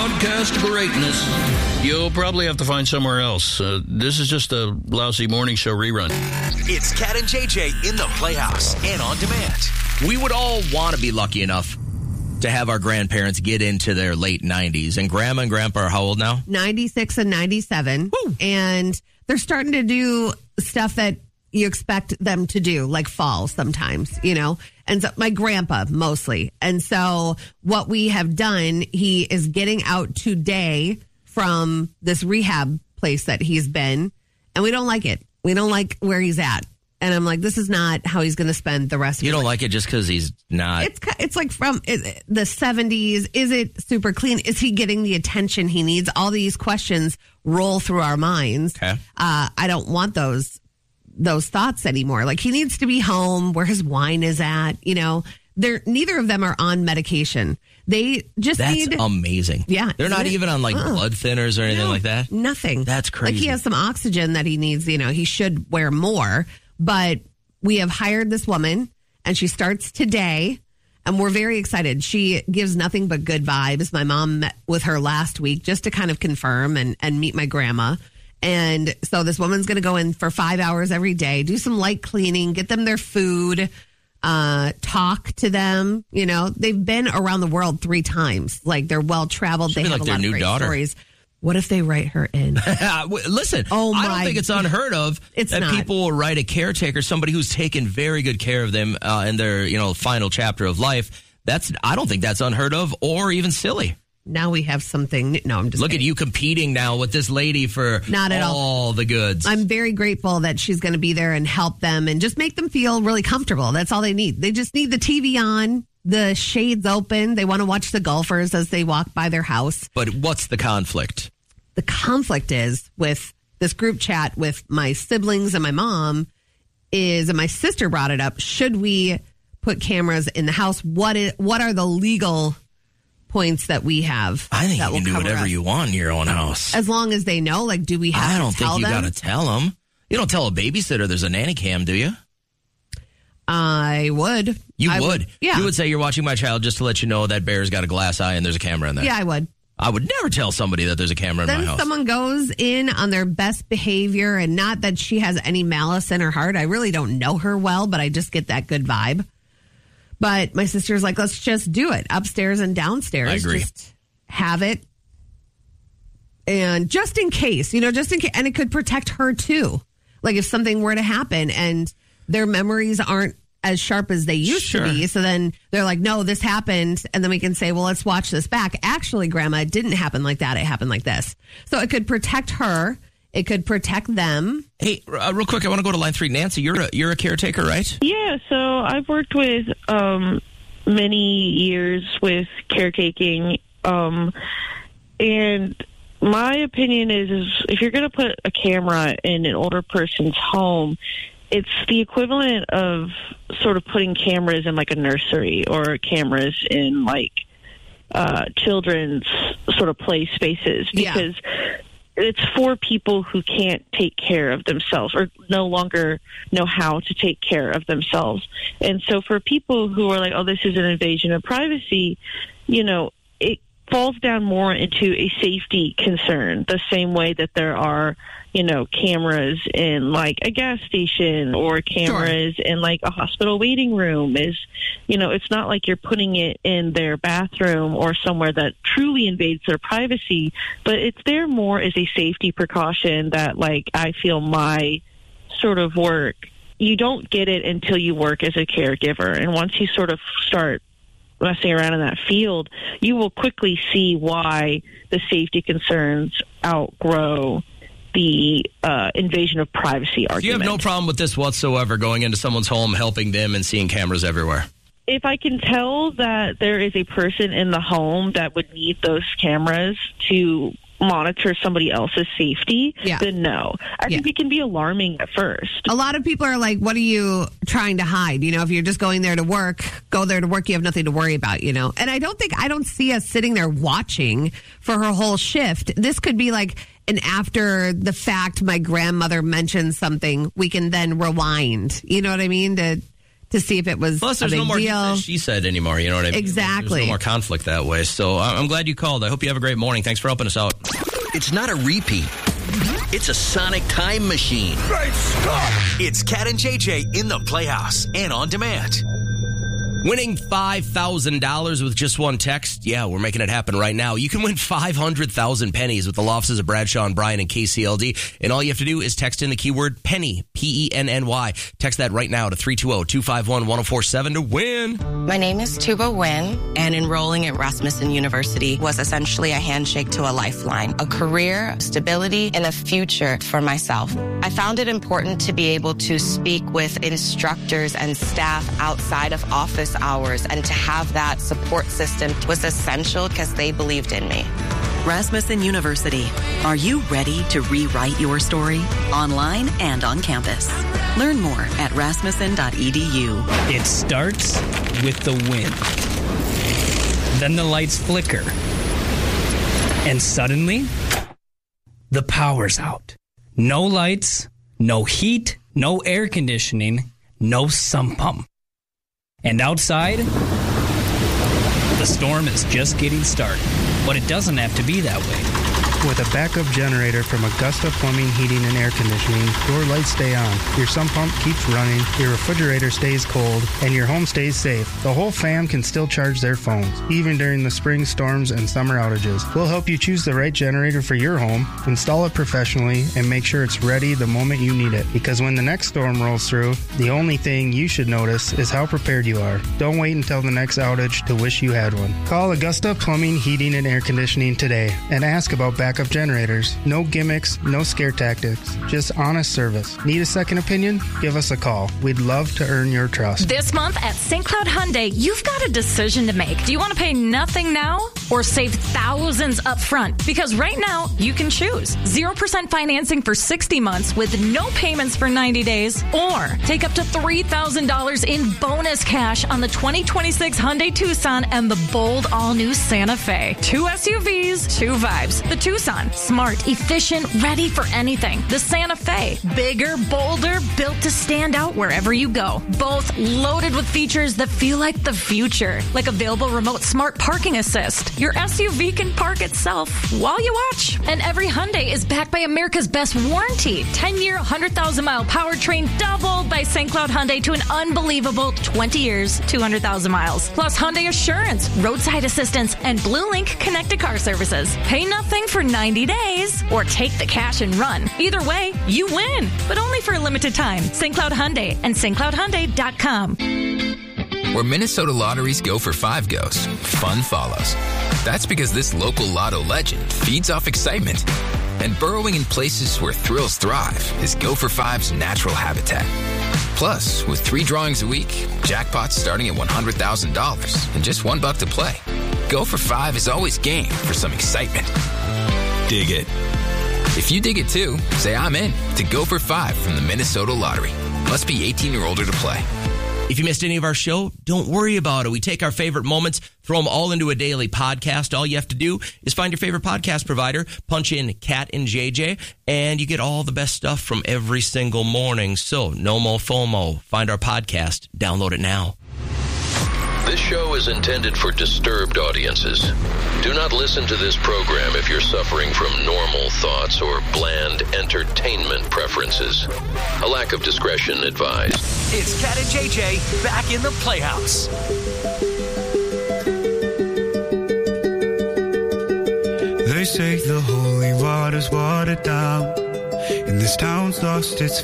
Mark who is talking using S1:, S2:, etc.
S1: broadcast greatness, you'll probably have to find somewhere else. This is just a lousy morning show rerun.
S2: It's Cat and JJ in the Playhouse and on demand.
S3: We would all want to be lucky enough to have our grandparents get into their late 90s. And Grandma and Grandpa are how old now?
S4: 96 and 97. Woo. And they're starting to do stuff that you expect them to do, like fall sometimes, you know. And so my grandpa mostly. And so what we have done, he is getting out today from this rehab place that he's been. And we don't like it. We don't like where he's at. And I'm like, this is not how he's going to spend the rest of his life.
S3: You don't like it just because he's not.
S4: It's like from the 70s. Is it super clean? Is he getting the attention he needs? All these questions roll through our minds.
S3: Okay.
S4: I don't want those thoughts anymore. Like, he needs to be home where his wine is at. You know, neither of them are on medication. They just
S3: That's amazing.
S4: Yeah.
S3: They're not even on like blood thinners or anything like that.
S4: Nothing.
S3: That's crazy.
S4: Like, he has some oxygen that he needs. You know, he should wear more. But we have hired this woman, and she starts today, and we're very excited. She gives nothing but good vibes. My mom met with her last week just to kind of confirm and meet my grandma. And so this woman's going to go in for 5 hours every day, do some light cleaning, get them their food, talk to them. You know, they've been around the world 3 times. Like, they're well-traveled. They have
S3: like
S4: a
S3: their
S4: lot of
S3: new
S4: great
S3: daughter.
S4: stories. What if they write her in?
S3: Listen, I don't think it's unheard of that people will write a caretaker, somebody who's taken very good care of them in their final chapter of life. I don't think that's unheard of or even silly.
S4: Now we have something. No, I'm just
S3: Look
S4: kidding.
S3: at you competing now with this lady for
S4: Not at
S3: all the goods.
S4: I'm very grateful that she's going to be there and help them and just make them feel really comfortable. That's all they need. They just need the TV on, the shades open. They want to watch the golfers as they walk by their house.
S3: But what's the conflict?
S4: The conflict is with this group chat with my siblings and my mom and my sister brought it up. Should we put cameras in the house? What are the legal points that we have?
S3: I think you can do whatever you want in your own house.
S4: As long as they know, like, do we have to tell them?
S3: I don't think you got to tell them. You don't tell a babysitter there's a nanny cam, do you?
S4: I would.
S3: You would?
S4: Yeah.
S3: You would say, you're watching my child just to let you know that bear's got a glass eye and there's a camera in there.
S4: Yeah, I would.
S3: I would never tell somebody that there's a camera in my house.
S4: Then someone goes in on their best behavior, and not that she has any malice in her heart. I really don't know her well, but I just get that good vibe. But my sister's like, let's just do it upstairs and downstairs.
S3: I agree.
S4: Just have it. And just in case, and it could protect her too. Like, if something were to happen and their memories aren't as sharp as they used to be. So then they're like, no, this happened. And then we can say, well, let's watch this back. Actually, Grandma, it didn't happen like that. It happened like this. So it could protect her. It could protect them.
S3: Hey, real quick, I want to go to line 3. Nancy, you're a caretaker, right?
S5: Yeah, so I've worked with many years with caretaking. And my opinion is if you're going to put a camera in an older person's home, it's the equivalent of sort of putting cameras in like a nursery or cameras in like children's sort of play spaces, because it's for people who can't take care of themselves or no longer know how to take care of themselves. And so for people who are like, oh, this is an invasion of privacy, it falls down more into a safety concern, the same way that there are, cameras in like a gas station or cameras in like a hospital waiting room. It's not like you're putting it in their bathroom or somewhere that truly invades their privacy, but it's there more as a safety precaution that, like, I feel my sort of work, you don't get it until you work as a caregiver. And once you sort of start messing around in that field, you will quickly see why the safety concerns outgrow the invasion of privacy argument.
S3: You have no problem with this whatsoever, going into someone's home, helping them, and seeing cameras everywhere?
S5: If I can tell that there is a person in the home that would need those cameras to monitor somebody else's safety, then no. I think it can be alarming at first.
S4: A lot of people are like, what are you trying to hide? If you're just going there to work, you have nothing to worry about, And I don't see us sitting there watching for her whole shift. This could be like an after the fact, my grandmother mentioned something, we can then rewind, you know what I mean? To to see if it was
S3: Plus, there's
S4: a big
S3: no more
S4: deal.
S3: she said anymore. You know what I mean?
S4: Exactly.
S3: There's no more conflict that way. So I'm glad you called. I hope you have a great morning. Thanks for helping us out.
S1: It's not a repeat. It's a sonic time machine.
S2: Great Scott! It's Cat and JJ in the Playhouse and on demand.
S3: Winning $5,000 with just one text? Yeah, we're making it happen right now. You can win 500,000 pennies with the law offices of Bradshaw and Bryan and KCLD. And all you have to do is text in the keyword penny, P-E-N-N-Y. Text that right now to 320-251-1047 to win.
S6: My name is Tuba Nguyen, and enrolling at Rasmussen University was essentially a handshake to a lifeline, a career, stability, and a future for myself. I found it important to be able to speak with instructors and staff outside of office hours, and to have that support system was essential because they believed in me.
S7: Rasmussen University. Are you ready to rewrite your story? Online and on campus. Learn more at rasmussen.edu.
S8: It starts with the wind. Then the lights flicker. And suddenly, the power's out. No lights, no heat, no air conditioning, no sump pump. And outside, the storm is just getting started. But it doesn't have to be that way.
S9: With a backup generator from Augusta Plumbing, Heating, and Air Conditioning, your lights stay on, your sump pump keeps running, your refrigerator stays cold, and your home stays safe. The whole fam can still charge their phones, even during the spring storms and summer outages. We'll help you choose the right generator for your home, install it professionally, and make sure it's ready the moment you need it. Because when the next storm rolls through, the only thing you should notice is how prepared you are. Don't wait until the next outage to wish you had one. Call Augusta Plumbing, Heating, and Air Conditioning today and ask about backup generators. No gimmicks, no scare tactics, just honest service. Need a second opinion? Give us a call. We'd love to earn your trust.
S10: This month at St. Cloud Hyundai, you've got a decision to make. Do you want to pay nothing now or save thousands up front? Because right now, you can choose 0% financing for 60 months with no payments for 90 days, or take up to $3,000 in bonus cash on the 2026 Hyundai Tucson and the bold all-new Santa Fe. 2 SUVs, 2 vibes. The Tucson, smart, efficient, ready for anything. The Santa Fe, bigger, bolder, built to stand out wherever you go. Both loaded with features that feel like the future, like available remote smart parking assist. Your SUV can park itself while you watch. And every Hyundai is backed by America's best warranty. 10-year, 100,000-mile powertrain doubled by St. Cloud Hyundai to an unbelievable 20 years, 200,000 miles. Plus Hyundai Assurance, roadside assistance, and Blue Link connected car services. Pay nothing for 90 days or take the cash and run. Either way, you win, but only for a limited time. St. Cloud Hyundai and stcloudhyundai.com.
S11: Where Minnesota lotteries go for 5 goes, fun follows. That's because this local lotto legend feeds off excitement. And burrowing in places where thrills thrive is Go for 5's natural habitat. Plus, with 3 drawings a week, jackpots starting at $100,000 and just $1 to play. Go for 5 is always game for some excitement. Dig it. If you dig it too, say I'm in to Go for 5 from the Minnesota Lottery. Must be 18 or older to play.
S3: If you missed any of our show, don't worry about it. We take our favorite moments, throw them all into a daily podcast. All you have to do is find your favorite podcast provider, punch in Cat and JJ, and you get all the best stuff from every single morning. So, no more FOMO. Find our podcast. Download it now.
S12: This show is intended for disturbed audiences. Do not listen to this program if you're suffering from normal thoughts or bland entertainment preferences. A lack of discretion advised.
S2: It's Cat and JJ back in the Playhouse.
S13: They say the holy water's watered down, and this town's lost its